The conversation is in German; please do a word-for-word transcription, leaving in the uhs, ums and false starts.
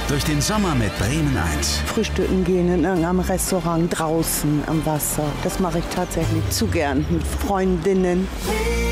durch den Sommer mit Bremen eins. Frühstücken gehen in irgendeinem Restaurant draußen am Wasser. Das mache ich tatsächlich zu gern mit Freundinnen.